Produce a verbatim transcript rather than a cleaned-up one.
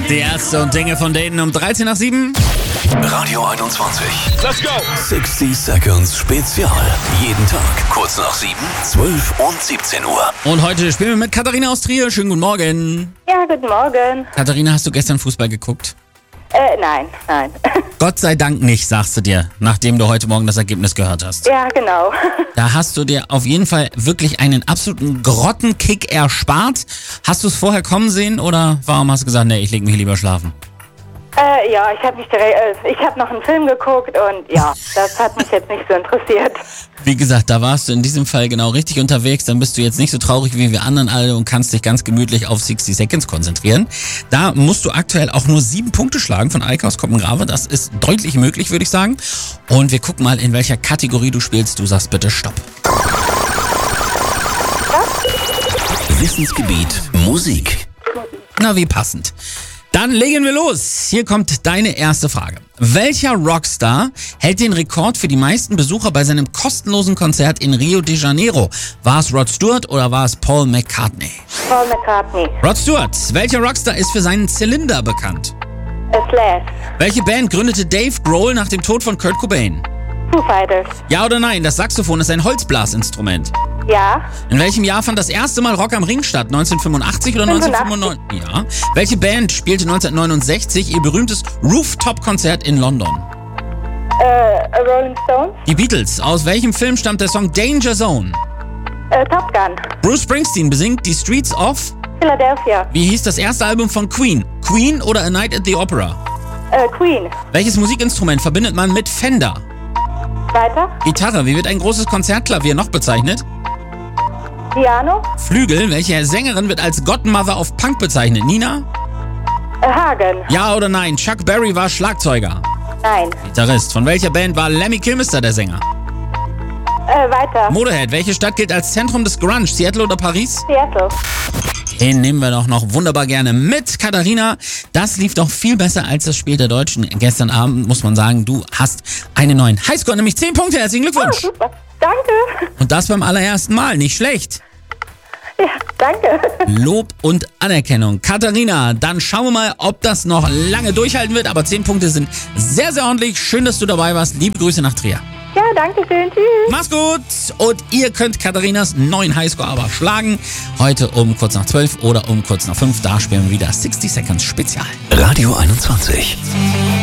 Die Ärzte und Dinge von denen um dreizehn nach sieben. Radio einundzwanzig. Let's go! sechzig Seconds Spezial. Jeden Tag kurz nach sieben, zwölf und siebzehn Uhr. Und heute spielen wir mit Katharina aus Trier. Schönen guten Morgen. Ja, guten Morgen. Katharina, hast du gestern Fußball geguckt? Äh, nein, nein. Gott sei Dank nicht, sagst du dir, nachdem du heute Morgen das Ergebnis gehört hast. Ja, genau. Da hast du dir auf jeden Fall wirklich einen absoluten Grottenkick erspart. Hast du es vorher kommen sehen oder warum hast du gesagt, nee, ich leg mich lieber schlafen? Äh, ja, ich habe mich direkt, äh, ich habe noch einen Film geguckt und ja, das hat mich jetzt nicht so interessiert. Wie gesagt, da warst du in diesem Fall genau richtig unterwegs. Dann bist du jetzt nicht so traurig wie wir anderen alle und kannst dich ganz gemütlich auf sechzig Seconds konzentrieren. Da musst du aktuell auch nur sieben Punkte schlagen von Eike aus Koppengrave. Das ist deutlich möglich, würde ich sagen. Und wir gucken mal, in welcher Kategorie du spielst. Du sagst bitte Stopp. Wissensgebiet Musik. Na, wie passend. Dann legen wir los. Hier kommt deine erste Frage. Welcher Rockstar hält den Rekord für die meisten Besucher bei seinem kostenlosen Konzert in Rio de Janeiro? War es Rod Stewart oder war es Paul McCartney? Paul McCartney. Rod Stewart. Welcher Rockstar ist für seinen Zylinder bekannt? A Slash. Welche Band gründete Dave Grohl nach dem Tod von Kurt Cobain? Foo Fighters. Ja oder nein, das Saxophon ist ein Holzblasinstrument. Ja. In welchem Jahr fand das erste Mal Rock am Ring statt? neunzehnhundertfünfundachtzig oder neunzehnhundertfünfundneunzig? Ja. Welche Band spielte neunzehnhundertneunundsechzig ihr berühmtes Rooftop-Konzert in London? Äh, Rolling Stones. Die Beatles. Aus welchem Film stammt der Song Danger Zone? Äh, Top Gun. Bruce Springsteen besingt die Streets of... Philadelphia. Wie hieß das erste Album von Queen? Queen oder A Night at the Opera? Äh, Queen. Welches Musikinstrument verbindet man mit Fender? Weiter. Gitarre. Wie wird ein großes Konzertklavier noch bezeichnet? Piano. Flügel. Welche Sängerin wird als Godmother of Punk bezeichnet? Nina? Äh, Hagen. Ja oder nein? Chuck Berry war Schlagzeuger. Nein. Gitarrist. Von welcher Band war Lemmy Kilmister der Sänger? Äh, weiter. Motorhead. Welche Stadt gilt als Zentrum des Grunge? Seattle oder Paris? Seattle. Den nehmen wir doch noch wunderbar gerne mit, Katharina. Das lief doch viel besser als das Spiel der Deutschen gestern Abend, muss man sagen. Du hast einen neuen Highscore, nämlich zehn Punkte. Herzlichen Oh, Glückwunsch. super. Danke. Und das beim allerersten Mal. Nicht schlecht. Ja, danke. Lob und Anerkennung. Katharina, dann schauen wir mal, ob das noch lange durchhalten wird. Aber zehn Punkte sind sehr, sehr ordentlich. Schön, dass du dabei warst. Liebe Grüße nach Trier. Ja, danke schön. Tschüss. Mach's gut. Und ihr könnt Katharinas neuen Highscore aber schlagen. Heute um kurz nach zwölf oder um kurz nach fünf. Da spielen wir wieder sechzig Seconds Spezial. Radio einundzwanzig.